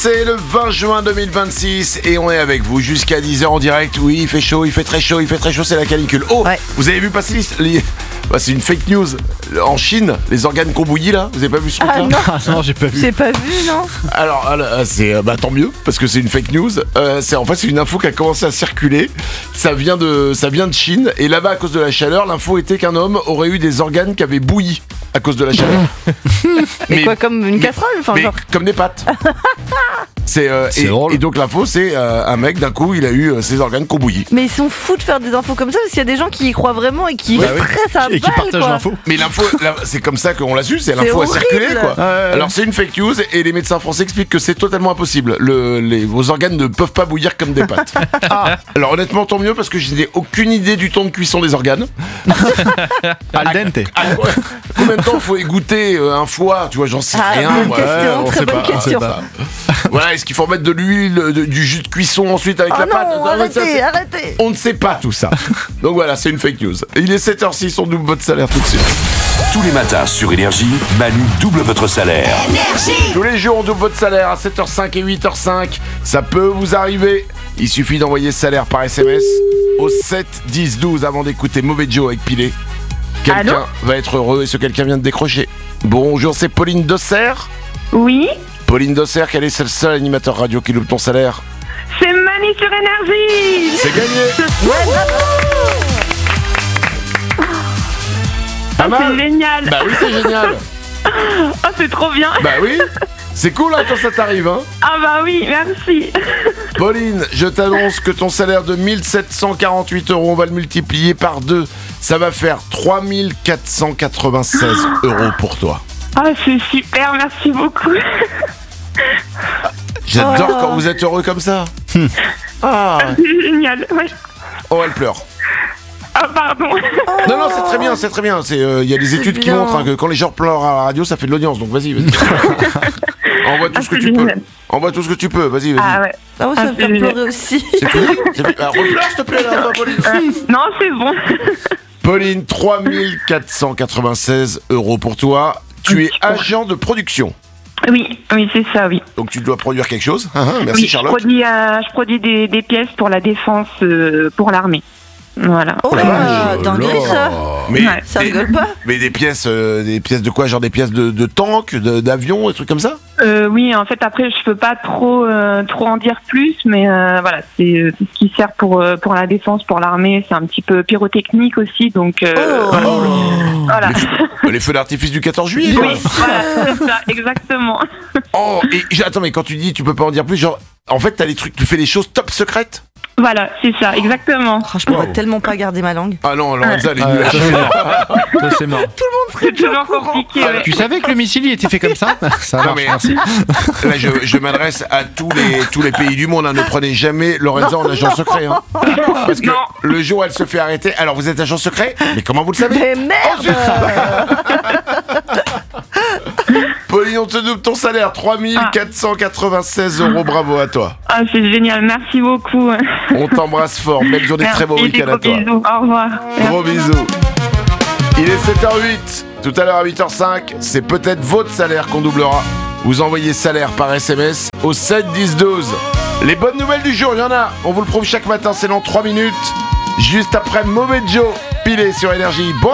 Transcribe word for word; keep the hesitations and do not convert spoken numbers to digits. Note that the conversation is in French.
C'est le vingt juin deux mille vingt-six et on est avec vous jusqu'à dix heures en direct. Oui, il fait chaud, il fait très chaud, il fait très chaud, c'est la canicule. Oh, ouais. Vous avez vu passer les... les... Bah, c'est une fake news. En Chine, les organes qu'on bouillit là, vous avez pas vu ce truc là? Ah non, ah, non j'ai pas vu. J'ai pas vu, non. Alors, alors c'est bah tant mieux parce que c'est une fake news. Euh, c'est en fait c'est une info qui a commencé à circuler. Ça vient de ça vient de Chine et là-bas à cause de la chaleur, l'info était qu'un homme aurait eu des organes qui avaient bouilli à cause de la chaleur. mais, mais quoi, comme une casserole, enfin mais genre. Comme des pâtes. C'est, euh, c'est et, drôle. Et donc l'info c'est euh, un mec d'un coup il a eu euh, ses organes qu'on bouillit. Mais ils sont fous de faire des infos comme ça parce qu'il y a des gens qui y croient vraiment et qui bah stressent à balle, et qui partagent quoi. l'info. Mais l'info, la, c'est comme ça qu'on l'a su, c'est l'info c'est a circulé quoi. Ouais, ouais. Alors c'est une fake news et les médecins français expliquent que c'est totalement impossible. Le, les, vos organes ne peuvent pas bouillir comme des pâtes. Ah, alors honnêtement tant mieux parce que je n'ai aucune idée du temps de cuisson des organes. Al dente. À, à, combien de temps faut égoutter euh, un foie, tu vois, j'en sais ah, rien. Bonne Ouais, question, on très sait bonne pas, question. Voilà, est-ce qu'il faut mettre de l'huile, de, du jus de cuisson ensuite avec oh la non, pâte? arrêtez, ça, c'est... arrêtez. On ne sait pas tout ça. Donc voilà, c'est une fake news. Il est sept heures six, on double votre salaire tout de suite. Tous les matins sur Énergie, Manu double votre salaire. Énergie. Tous les jours, on double votre salaire à sept heures cinq et huit heures cinq. Ça peut vous arriver. Il suffit d'envoyer salaire par S M S au sept dix douze avant d'écouter Mauvais Joe avec Pilé. Quelqu'un Allô va être heureux et ce quelqu'un vient de décrocher. Bonjour, c'est Pauline Dosser. Oui, Pauline Dosser, quel est le seul animateur radio qui loupe ton salaire? c'est Manu sur Énergie. C'est gagné. Ouais, bravo. Pas Oh, mal. c'est génial. Bah oui, c'est génial. Oh, c'est trop bien. Bah oui. C'est cool hein, quand ça t'arrive hein. Ah bah oui, merci. Pauline, je t'annonce que ton salaire de mille sept cent quarante-huit euros, on va le multiplier par deux. Ça va faire trois mille quatre cent quatre-vingt-seize euros pour toi. Oh, c'est super, merci beaucoup. J'adore Oh. quand vous êtes heureux comme ça. Ah. C'est génial. Ouais. Oh, elle pleure. Ah, pardon. Non, non, c'est très bien, c'est très bien. Il euh, y a des études qui bien. montrent hein, que quand les gens pleurent à la radio, ça fait de l'audience. Donc vas-y, vas-y. Envoie tout Ah, ce que c'est tu peux. génial. Envoie tout ce que tu peux. Vas-y, vas-y. Ah ouais. Ah ouais, ça Ah, me c'est fait génial. pleurer aussi. C'est fini. C'est fini. Alors, repleure, s'il te plaît, là, Pauline. Euh, non, c'est bon. Pauline, trois mille quatre cent quatre-vingt-seize euros pour toi. Tu es agent de production. Oui, oui, c'est ça, oui. Donc tu dois produire quelque chose. Ah, ah, merci oui, Charlotte. Je produis, euh, je produis des, des pièces pour la défense, euh, pour l'armée. Voilà. Oh la là, vache. dinguerie ça. Mais, Ouais. Ça des, rigole pas. mais des pièces, euh, des pièces de quoi? Genre des pièces de, de tanks, de- d'avions, des trucs comme ça? Euh, oui, en fait, après, je peux pas trop, euh, trop en dire plus, mais euh, voilà, c'est euh, tout ce qui sert pour euh, pour la défense, pour l'armée. C'est un petit peu pyrotechnique aussi, donc euh, Oh. voilà. Les feux, les feux d'artifice du quatorze juillet. quoi. Oui, voilà, c'est ça, exactement. Oh, et j'- attends, mais quand tu dis tu peux pas en dire plus, genre, en fait, t'as les trucs, tu fais les choses top secrètes? Voilà, c'est ça, exactement. Oh, je pourrais Wow. tellement pas garder ma langue. Ah non, Lorenza, elle est Ah, nulle. ça, c'est mort. Ça, c'est mort. C'est toujours compliqué. Ah, ouais. Tu savais que le missile il était fait comme ça? Ça Non, marche, mais- merci. Là, je, je m'adresse à tous les, tous les pays du monde. Hein. Ne prenez jamais Lorenza en agent secret. Hein. Parce que Non. le jour où elle se fait arrêter, alors vous êtes agent secret? Mais comment vous le savez? Mais merde. Pauline, on te double ton salaire, trois mille quatre cent quatre-vingt-seize euros, bravo à toi. Ah, c'est génial, merci beaucoup. On t'embrasse fort, belle journée, très beau Merci, des week-end à gros toi. bisous, au revoir. Gros bisous. Il est sept heures huit, tout à l'heure à huit heures cinq, c'est peut-être votre salaire qu'on doublera. Vous envoyez salaire par S M S au sept dix douze. Les bonnes nouvelles du jour, il y en a, on vous le prouve chaque matin, c'est dans trois minutes. Juste après Mauvais Joe, pilé sur Énergie. Bon